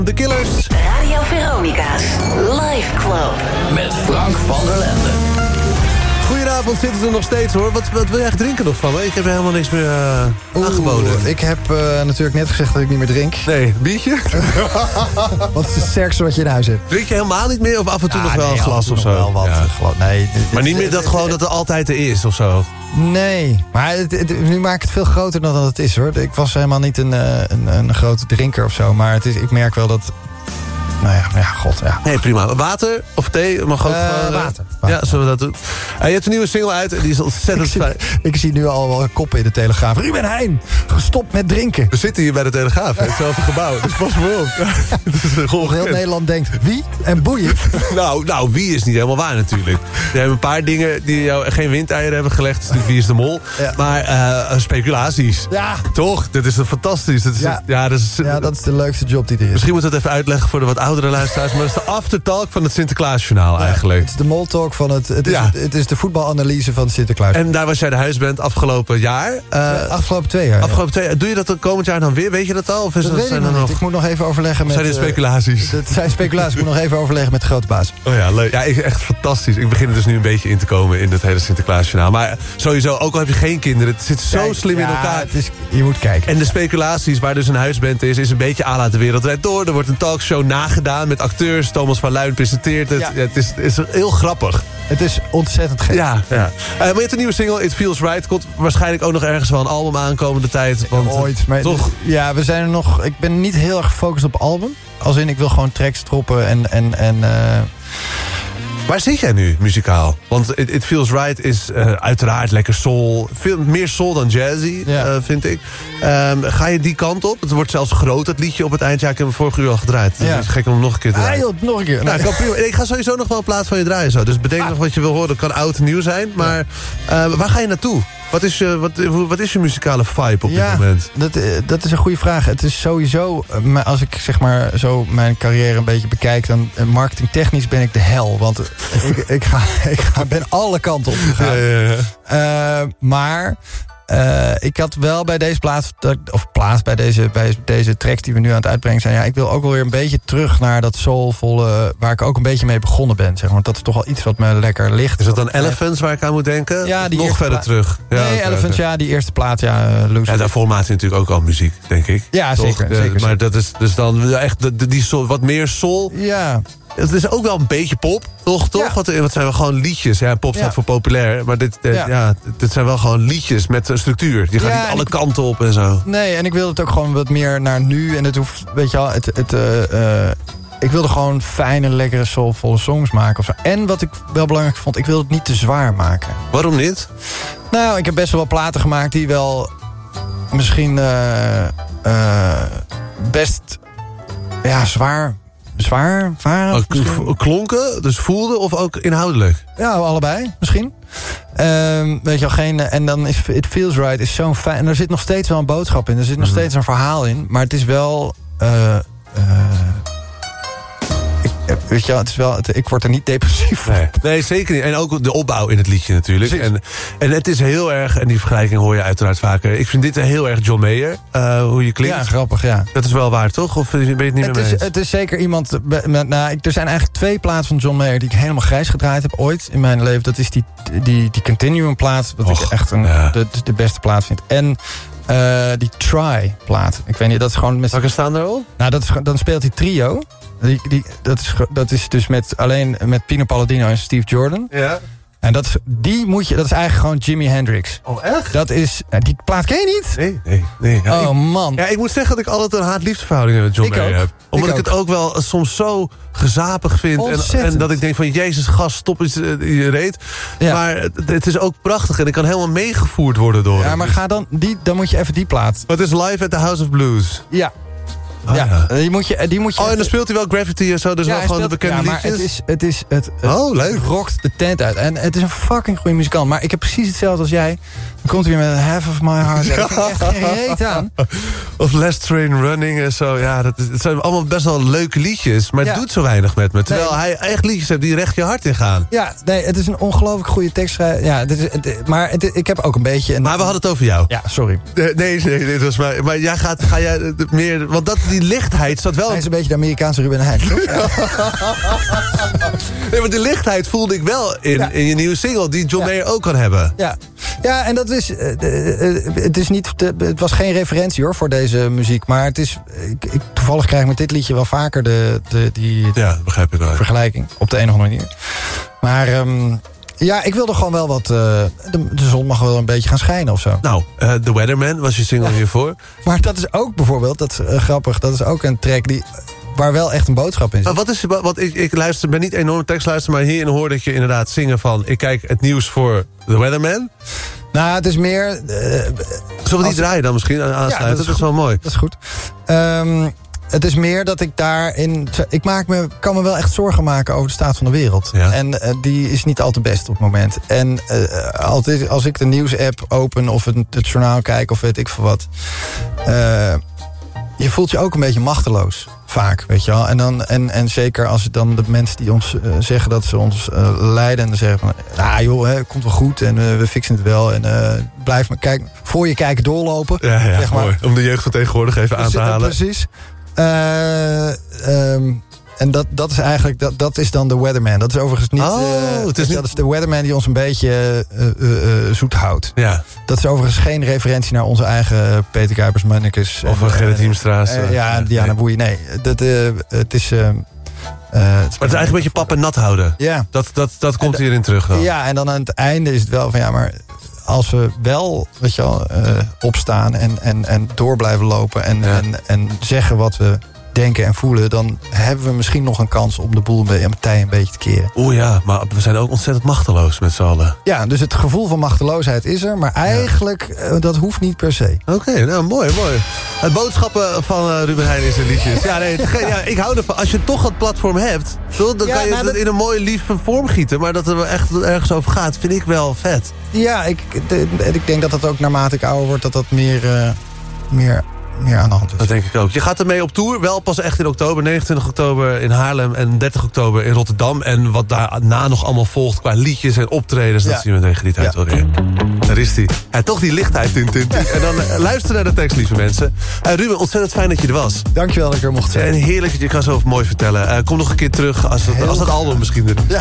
The Killers. Radio Veronica's Live Club. Met Frank van der Lende. Goedenavond, zitten ze er nog steeds hoor. Wat wil je echt drinken nog van me? Ik heb helemaal niks meer aangeboden. Ik heb natuurlijk net gezegd dat ik niet meer drink. Nee, biertje? Wat is het sterkste wat je in huis hebt? Drink je helemaal niet meer? Of af en toe nog wel een glas of zo? Wel wat. Ja. Nee, Maar niet meer dat gewoon dat er altijd er is of zo? Nee, maar nu maak ik het veel groter dan dat het is hoor. Ik was helemaal niet een grote drinker of zo. Maar ik merk wel dat... Nou ja, god, ja. Nee, prima. Water of thee? Mag ook water. Ja, zullen we dat doen? Je hebt een nieuwe single uit en die is ontzettend fijn. Ik zie nu al wel koppen in de Telegraaf. Ruben Heijn, gestopt met drinken. We zitten hier bij de Telegraaf, in hetzelfde gebouw. Dus pas maar op. Heel Nederland denkt, wie? En boeien. Nou, wie is niet helemaal waar natuurlijk. Er hebben een paar dingen die jou geen windeieren hebben gelegd. Dus wie is de mol? Ja. Maar speculaties. Ja. Toch? Dit is fantastisch. Dat is de leukste job die er is. Misschien moeten we het even uitleggen voor de wat oudere luisteraars. Maar het is de aftertalk van het Sinterklaasjournaal eigenlijk. Het is de moltalk van het is de voetbalanalyse van Sinterklaas. En daar was jij de huisband afgelopen jaar. Afgelopen 2 jaar. Afgelopen 2 jaar. Doe je dat de komend jaar dan weer? Weet je dat al? Of is dat weet ik nog niet. Ik moet nog even overleggen met... Zijn dit speculaties? Het zijn speculaties. Ik moet nog even overleggen met de grote baas. Oh ja, leuk. Ja, echt fantastisch. Ik begin er dus nu een beetje in te komen in het hele Sinterklaasjournaal. Maar sowieso, ook al heb je geen kinderen, het zit zo slim in elkaar. Je moet kijken. En de speculaties waar dus een huisband is een beetje à la De Wereld Draait Door. Er wordt een talkshow nagedaan met acteurs. Thomas van Luijn presenteert het. Ja. Het is heel grappig. Het is ontzettend gek. Ja. Maar je hebt een nieuwe single, It Feels Right. Komt waarschijnlijk ook nog ergens wel een album aankomende tijd. Want, ooit. Maar toch? Ja, we zijn er nog... Ik ben niet heel erg gefocust op album. Als in, ik wil gewoon tracks droppen en Waar zit jij nu, muzikaal? Want It Feels Right is uiteraard lekker soul. Veel meer soul dan jazzy, vind ik. Ga je die kant op? Het wordt zelfs groot, het liedje op het eind. Ja, ik heb hem vorige uur al gedraaid. Dus het is gek om hem nog een keer te draaien. Nog een keer. Nou, prima. Ik ga sowieso nog wel een plaat van je draaien. Zo. Dus bedenk nog wat je wil horen. Dat kan oud en nieuw zijn. Maar waar ga je naartoe? Wat is je muzikale vibe op dit moment? Dat is een goede vraag. Het is sowieso, als ik zeg maar zo mijn carrière een beetje bekijk, dan marketingtechnisch ben ik de hel. Want ik ben alle kanten op gegaan. Ja. Maar ik had wel bij deze bij deze tracks die we nu aan het uitbrengen zijn. Ja, ik wil ook wel weer een beetje terug naar dat soulvolle, waar ik ook een beetje mee begonnen ben. Zeg maar. Want dat is toch wel iets wat me lekker ligt. Is dat dan Elephants waar ik aan moet denken? Ja, die nog verder terug. Elephants, die eerste plaat, Loose. Ja, daarvoor maakt hij natuurlijk ook al muziek, denk ik. Ja, zeker. Maar dat is dus dan echt die soul, wat meer soul. Ja. Het is ook wel een beetje pop, toch? Ja. Wat zijn wel gewoon liedjes. Ja, pop staat voor populair. Maar dit zijn wel gewoon liedjes met een structuur. Die gaat niet alle kanten op en zo. Nee, en ik wil het ook gewoon wat meer naar nu. En het hoeft, weet je wel, ik wilde gewoon fijne, lekkere, soulvolle songs maken. Of zo. En wat ik wel belangrijk vond, ik wilde het niet te zwaar maken. Waarom niet? Nou, ik heb best wel platen gemaakt die wel misschien best zwaar waren. Klonken, dus voelden of ook inhoudelijk? Ja, allebei, misschien. Weet je wel, en dan is It Feels Right is zo'n fijn. En er zit nog steeds wel een boodschap in. Er zit nog steeds een verhaal in. Maar het is wel... weet je wel, het is wel, ik word er niet depressief van. Nee, zeker niet. En ook de opbouw in het liedje natuurlijk. En het is heel erg, en die vergelijking hoor je uiteraard vaker. Ik vind dit heel erg John Mayer, hoe je klinkt. Ja, grappig, ja. Dat is wel waar, toch? Of ben je het niet mee eens? Het is zeker iemand... er zijn eigenlijk 2 platen van John Mayer die ik helemaal grijs gedraaid heb ooit in mijn leven. Dat is die Continuum plaat, wat ik echt de beste plaat vind. En die Try-plaat. Ik weet niet, dat is gewoon... Welke staan er al? Nou, dan speelt hij trio. Dat is dus alleen met Pino Palladino en Steve Jordan. Ja. En dat is eigenlijk gewoon Jimi Hendrix. Oh, echt? Dat is... Die plaat ken je niet? Nee. Ja, man. Ja, ik moet zeggen dat ik altijd een haat-liefdeverhouding met John Mayer heb. Omdat ik het ook wel soms zo gezapig vind. En dat ik denk van, Jezus, gast, stop eens je reet. Ja. Maar het is ook prachtig en ik kan helemaal meegevoerd worden door maar ga dan moet je even die plaat. Wat is Live at the House of Blues? Ja. Die moet je en dan speelt hij wel Graffiti en zo, dus wel gewoon de bekende liedjes. Maar het leuk. Rokt de tent uit. En het is een fucking goede muzikant. Maar ik heb precies hetzelfde als jij. Dan komt hij weer met Half of My Heart. Daar vind ik echt geen reet aan. Of Last Train Running en zo. Ja, het zijn allemaal best wel leuke liedjes. Maar het doet zo weinig met me. Terwijl hij echt liedjes heeft die recht je hart in gaan. Ja, nee, het is een ongelooflijk goede tekst. Ja, ik heb ook een beetje... Maar we hadden het over jou. Ja, sorry. Nee, dat was maar jij ga jij meer... Want die lichtheid zat wel... Hij is een beetje de Amerikaanse Ruben Heijn, toch? Nee, maar die lichtheid voelde ik wel in je nieuwe single... die John Mayer ook kan hebben. Ja, en dat is... het was geen referentie hoor voor deze muziek. Maar het is... toevallig krijg ik met dit liedje wel vaker die begrijp ik wel. vergelijking. Op de een of andere manier. Maar... ik wilde gewoon wel wat... de zon mag wel een beetje gaan schijnen of zo. Nou, The Weatherman was je single hiervoor. Maar dat is ook bijvoorbeeld... Dat is grappig. Dat is ook een track waar wel echt een boodschap in zit. Maar wat is... ik ben niet enorm tekstluister... maar hierin hoor dat je inderdaad zingen van... ik kijk het nieuws voor The Weatherman. Nou, het is meer... Zullen we die draaien dan misschien aansluiten? Dat is wel mooi. Dat is goed. Het is meer dat ik daarin... kan me wel echt zorgen maken over de staat van de wereld. Ja. En die is niet al te best op het moment. En altijd als ik de nieuwsapp open of het journaal kijk of weet ik veel wat... je voelt je ook een beetje machteloos. Vaak, weet je wel. En zeker als dan de mensen die ons zeggen dat ze ons leiden... en dan zeggen van, het komt wel goed en we fixen het wel. En blijf maar kijken, voor je kijken doorlopen. Ja, zeg maar. Mooi. Om de jeugd van tegenwoordig even aan te halen. Precies. En dat is eigenlijk, dat is dan de Weatherman. Dat is overigens niet... dat is de Weatherman die ons een beetje zoet houdt. Ja. Dat is overigens geen referentie naar onze eigen Peter Kuipers, Mannekes. Of Gerrit Hiemstra's. Diana Boei. Nee, het is... maar het is eigenlijk een beetje pap en nat houden. Ja. Dat komt hierin terug dan. Ja, en dan aan het einde is het wel van... maar als we wel, weet je wel, opstaan en door blijven lopen... en zeggen wat we denken en voelen... dan hebben we misschien nog een kans om de boel een beetje te keren. Oeh ja, maar we zijn ook ontzettend machteloos met z'n allen. Ja, dus het gevoel van machteloosheid is er... maar eigenlijk, dat hoeft niet per se. Oké, nou mooi. Het boodschappen van Ruben Heijn in zijn liedjes. Ik hou ervan. Als je toch het platform hebt... dan kan je het in een mooie, lieve vorm gieten... maar dat er echt ergens over gaat, vind ik wel vet. Ja, ik denk dat ook naarmate ik ouder word... dat meer aan de hand is. Dat denk ik ook. Je gaat ermee op tour, wel pas echt in oktober. 29 oktober in Haarlem en 30 oktober in Rotterdam. En wat daarna nog allemaal volgt qua liedjes en optredens... dat zien we tegen die tijd wel weer. Daar is die. Toch die lichtheid. En dan luister naar de tekst, lieve mensen. Ruben, ontzettend fijn dat je er was. Dankjewel dat ik er mocht zijn. En heerlijk, je kan zo mooi vertellen. Kom nog een keer terug als dat album misschien er...